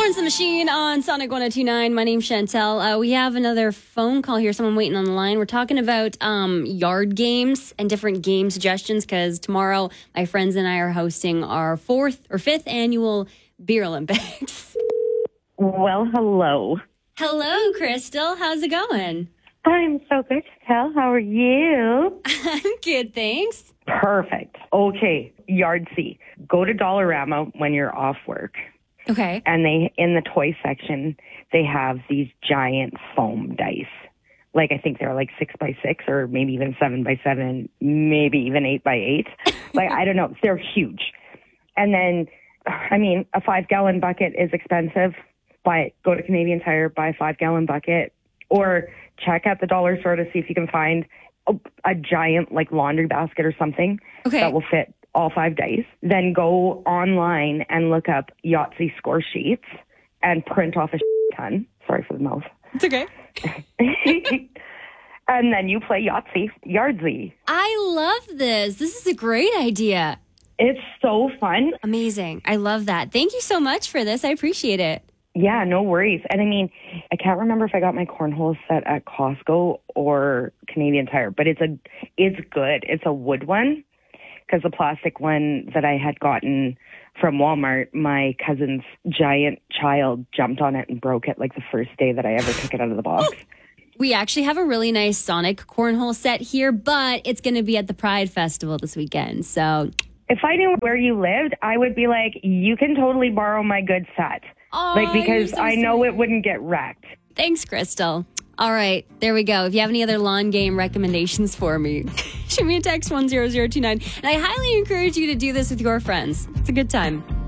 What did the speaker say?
Florence the Machine on Sonic 102.9. My name's Chantel. We have another phone call here. Someone waiting on the line. We're talking about yard games and different game suggestions because tomorrow my friends and I are hosting our 4th or 5th annual Beer Olympics. Well, hello. Hello, Crystal. How's it going? I'm so good, Chantel. How are you? I'm good, thanks. Perfect. Okay, Yahtzee. Go to Dollarama when you're off work. Okay. And in the toy section, they have these giant foam dice. Like, I think they're like 6x6 or maybe even 7x7, maybe even 8x8. Like, I don't know. They're huge. And then, I mean, a 5-gallon bucket is expensive, but go to Canadian Tire, buy a 5-gallon bucket, or check at the dollar store to see if you can find a giant, like, laundry basket or something that will fit all 5 dice. Then go online and look up Yahtzee score sheets and print off a ton. Sorry for the mouth. It's okay. And then you play Yahtzee. I love this. This is a great idea. It's so fun. Amazing. I love that. Thank you so much for this. I appreciate it. Yeah, no worries. And I mean, I can't remember if I got my cornhole set at Costco or Canadian Tire, but it's good. It's a wood one. Because the plastic one that I had gotten from Walmart, my cousin's giant child jumped on it and broke it like the first day that I ever took it out of the box. We actually have a really nice Sonic cornhole set here, but it's going to be at the Pride Festival this weekend. So if I knew where you lived, I would be like, you can totally borrow my good set. Because I know it wouldn't get wrecked. Thanks, Crystal. All right, there we go. If you have any other lawn game recommendations for me, shoot me a text 10029. And I highly encourage you to do this with your friends. It's a good time.